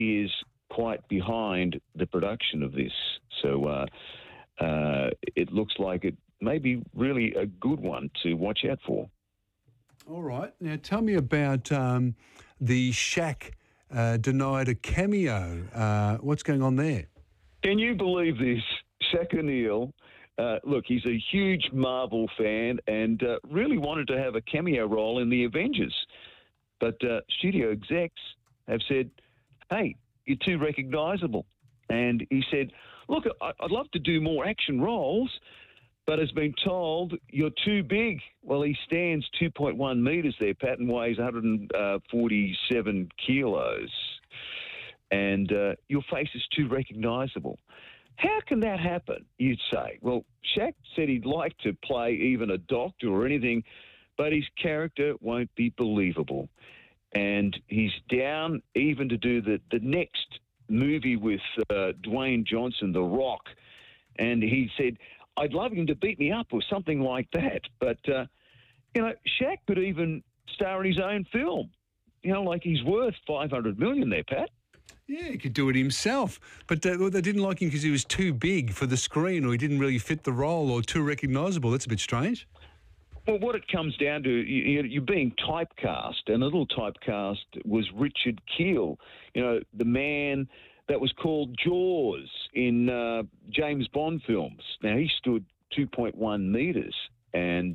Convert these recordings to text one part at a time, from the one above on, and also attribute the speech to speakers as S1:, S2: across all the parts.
S1: is quite behind the production of this. So it looks like it may be really a good one to watch out for.
S2: All right. Now, tell me about the Shaq denied a cameo. What's going on there?
S1: Can you believe this? Shaq O'Neal, look, he's a huge Marvel fan and really wanted to have a cameo role in the Avengers. But studio execs have said, hey, you're too recognisable. And he said, look, I'd love to do more action roles, but has been told you're too big. Well, he stands 2.1 metres there, Pat, and weighs 147 kilos. And your face is too recognisable. How can that happen, you'd say? Well, Shaq said he'd like to play even a doctor or anything, but his character won't be believable. And he's down even to do the next movie with Dwayne Johnson, The Rock. And he said, I'd love him to beat me up or something like that. But, Shaq could even star in his own film. Like he's worth $500 million there, Pat.
S2: Yeah, he could do it himself. But they didn't like him because he was too big for the screen or he didn't really fit the role or too recognisable. That's a bit strange.
S1: Well, what it comes down to, you're being typecast, and a little typecast was Richard Kiel, the man that was called Jaws in James Bond films. Now, he stood 2.1 metres, and,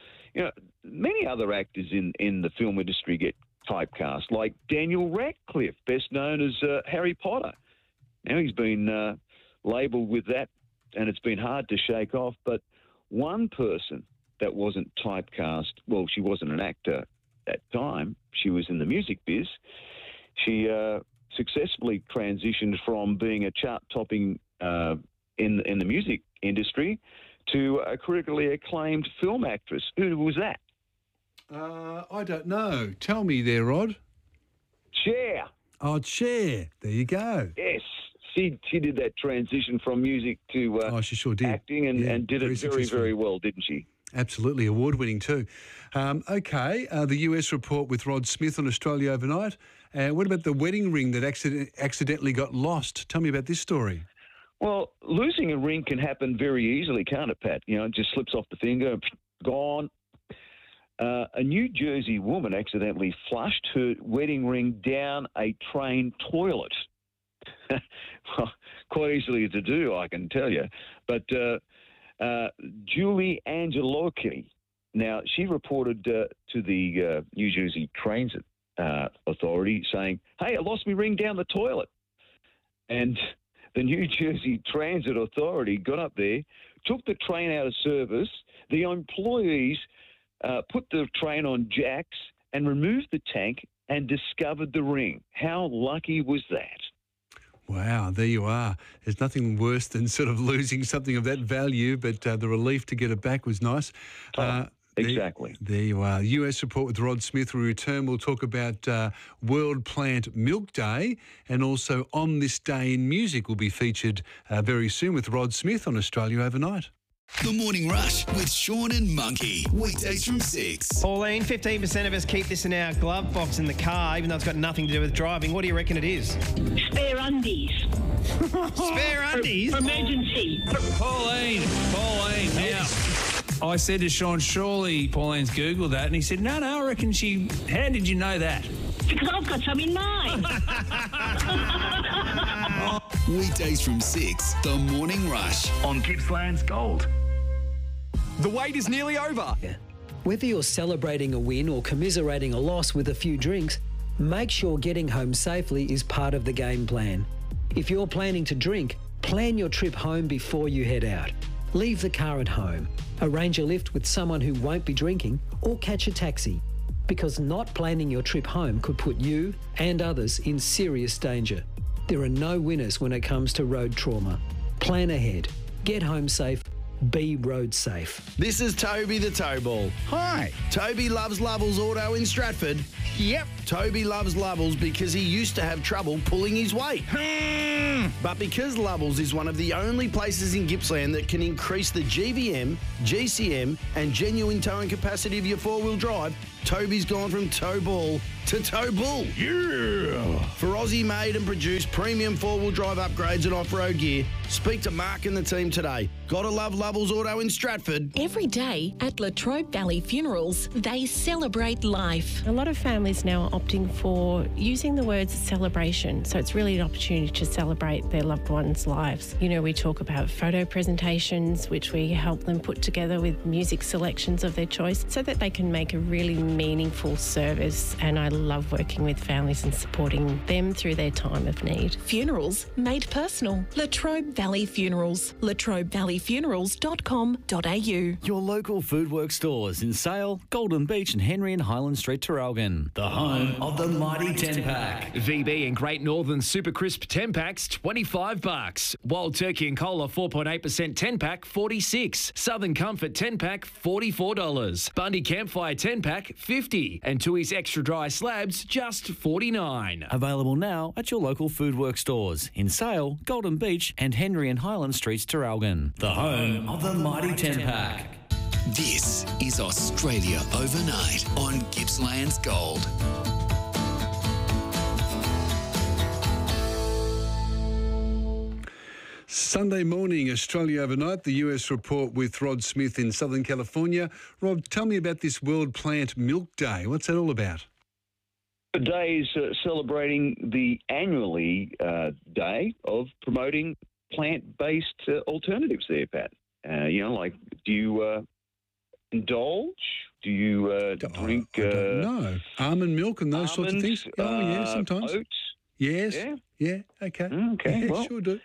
S1: many other actors in the film industry get typecast, like Daniel Radcliffe, best known as Harry Potter. Now, he's been labelled with that, and it's been hard to shake off, but one person that wasn't typecast, well, she wasn't an actor at the time. She was in the music biz. She successfully transitioned from being a chart-topping in the music industry to a critically acclaimed film actress. Who was that?
S2: I don't know. Tell me there, Rod.
S1: Cher.
S2: Oh, Cher. There you go.
S1: Yes. She did that transition from music to
S2: she sure did.
S1: acting and did it very, very well, didn't she?
S2: Absolutely, award-winning too. Okay, the US report with Rod Smith on Australia Overnight. What about the wedding ring that accidentally got lost? Tell me about this story.
S1: Well, losing a ring can happen very easily, can't it, Pat? It just slips off the finger, gone. A New Jersey woman accidentally flushed her wedding ring down a train toilet. Well, quite easily to do, I can tell you. But Julie Angelocchi, now she reported to the New Jersey Transit Authority saying, hey, I lost my ring down the toilet. And the New Jersey Transit Authority got up there, took the train out of service. The employees put the train on jacks and removed the tank and discovered the ring. How lucky was that?
S2: Wow, there you are. There's nothing worse than sort of losing something of that value, but the relief to get it back was nice.
S1: Exactly.
S2: There you are. US report with Rod Smith. When we return, we'll talk about World Plant Milk Day, and also On This Day in Music will be featured very soon with Rod Smith on Australia Overnight.
S3: The Morning Rush with Sean and Monkey. Weekdays from 6.
S4: Pauline, 15% of us keep this in our glove box in the car, even though it's got nothing to do with driving. What do you reckon it is?
S5: Spare undies.
S4: Spare undies?
S5: Emergency.
S6: Pauline, now. I said to Sean, surely Pauline's Googled that, and he said, no, I reckon she... How did you know that?
S5: Because I've got some in mine.
S3: Weekdays from 6. The Morning Rush on Gippsland's Gold.
S7: The wait is nearly over.
S8: Whether you're celebrating a win or commiserating a loss with a few drinks, make sure getting home safely is part of the game plan. If you're planning to drink, plan your trip home before you head out. Leave the car at home. Arrange a lift with someone who won't be drinking, or catch a taxi. Because not planning your trip home could put you and others in serious danger. There are no winners when it comes to road trauma. Plan ahead. Get home safe. Be road safe.
S9: This is Toby the Towball.
S7: Hi.
S9: Toby loves Lovell's Auto in Stratford.
S7: Yep.
S9: Toby loves Lovell's because he used to have trouble pulling his weight. But because Lovell's is one of the only places in Gippsland that can increase the GVM, GCM and genuine towing capacity of your four-wheel drive, Toby's gone from tow ball to Tow Bull. Yeah! For Aussie-made and produced premium four-wheel drive upgrades and off-road gear, speak to Mark and the team today. Gotta love Lovell's Auto in Stratford.
S10: Every day at Latrobe Valley Funerals, they celebrate life.
S11: A lot of families now are opting for using the words celebration, so it's really an opportunity to celebrate their loved ones' lives. You know, we talk about photo presentations, which we help them put together with music selections of their choice so that they can make a really meaningful service, and I love working with families and supporting them through their time of need.
S10: Funerals made personal. Latrobe Valley Funerals. LatrobeValleyFunerals.com.au.
S12: Your local Foodworks stores in Sale, Golden Beach and Henry and Highland Street, Traralgon. The home of the mighty 10-pack.
S13: VB and Great Northern Super Crisp 10-packs, $25. Wild Turkey and Cola 4.8% 10-pack, $46. Southern Comfort 10-pack, $44. Bundy Campfire 10-pack, $50. And Tui's Extra Dry Slabs, just $49.
S12: Available now at your local Foodworks stores in Sale, Golden Beach and Henry and Highland Streets, Traralgon. The home of the mighty 10-pack.
S3: This is Australia Overnight on Gippsland's Gold.
S2: Sunday morning, Australia Overnight, the US report with Rod Smith in Southern California. Rod, tell me about this World Plant Milk Day. What's that all about?
S1: The day is celebrating the annually day of promoting plant-based alternatives there, Pat. Like, do you indulge? Do you drink...
S2: No. Almond milk and those sorts of things? Oh, yeah, sometimes.
S1: Oats?
S2: Yes. Yeah, okay.
S1: Okay,
S2: yeah,
S1: well,
S2: sure do.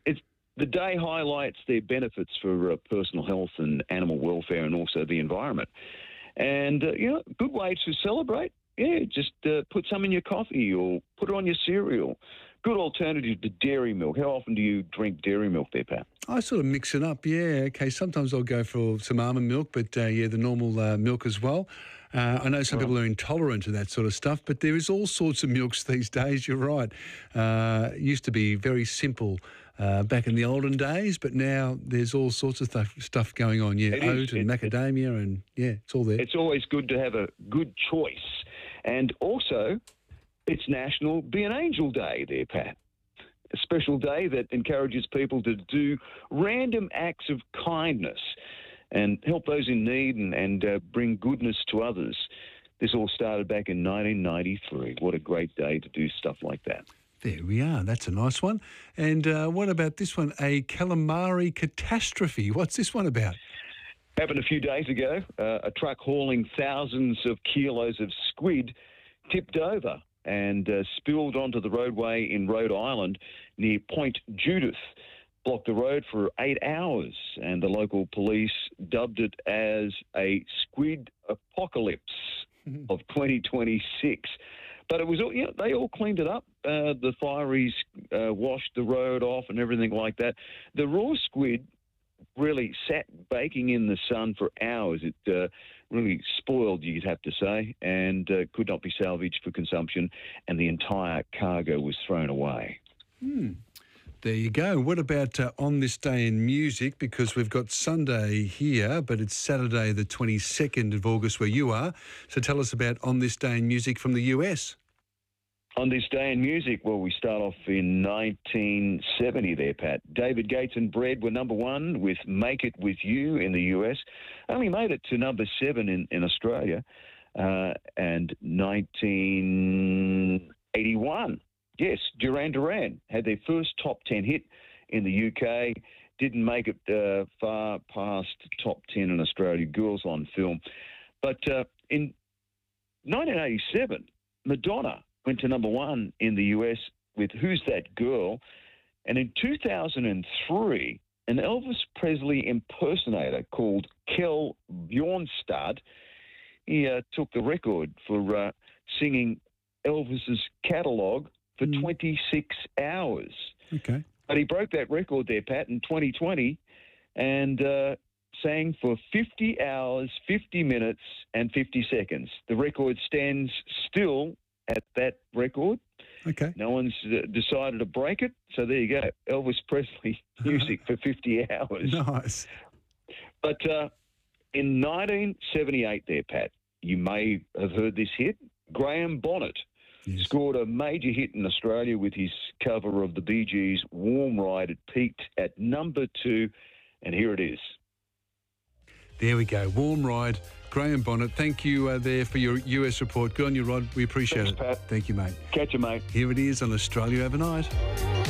S1: The day highlights their benefits for personal health and animal welfare and also the environment. And, good way to celebrate. Yeah, just put some in your coffee or put it on your cereal. Good alternative to dairy milk. How often do you drink dairy milk there, Pat?
S2: I sort of mix it up, yeah. Okay, sometimes I'll go for some almond milk, but, the normal milk as well. I know some people are intolerant to that sort of stuff, but there is all sorts of milks these days, you're right. It used to be very simple back in the olden days, but now there's all sorts of stuff going on, yeah. Oat and macadamia and, yeah, it's all there.
S1: It's always good to have a good choice. And also, it's National Be an Angel Day there, Pat. A special day that encourages people to do random acts of kindness and help those in need and bring goodness to others. This all started back in 1993. What a great day to do stuff like that.
S2: There we are. That's a nice one. And what about this one? A calamari catastrophe. What's this one about?
S1: Happened a few days ago. A truck hauling thousands of kilos of squid tipped over and spilled onto the roadway in Rhode Island near Point Judith. Blocked the road for 8 hours, and the local police dubbed it as a squid apocalypse of 2026. But it was all, they all cleaned it up. The fireys washed the road off and everything like that. The raw squid really sat baking in the sun for hours. It really spoiled, you'd have to say, and could not be salvaged for consumption, and the entire cargo was thrown away.
S2: There you go. What about on this day in music? Because we've got Sunday here, but it's Saturday the 22nd of August where you are. So tell us about on this day in music from the US.
S1: On this day in music, well, we start off in 1970 there, Pat. David Gates and Bread were number one with Make It With You in the US. Only made it to number 7 in Australia. And 1981. Yes, Duran Duran had their first top 10 hit in the UK, didn't make it far past top 10 in Australia, Girls on Film. But in 1987, Madonna went to number 1 in the US with Who's That Girl? And in 2003, an Elvis Presley impersonator called Kel Bjornstad, he took the record for singing Elvis's catalogue for 26 hours.
S2: Okay.
S1: But he broke that record there, Pat, in 2020 and sang for 50 hours, 50 minutes and 50 seconds. The record stands still at that record.
S2: Okay.
S1: No one's decided to break it. So there you go. Elvis Presley music for 50 hours.
S2: Nice.
S1: But in 1978 there, Pat, you may have heard this hit. Graham Bonnet scored a major hit in Australia with his cover of the Bee Gees' Warm Ride. It peaked at number 2, and here it is.
S2: There we go. Warm Ride. Graham Bonnet, thank you there for your US report. Good on you, Rod. We appreciate it.
S1: Pat.
S2: Thank you, mate.
S1: Catch you, mate.
S2: Here it is on Australia Overnight.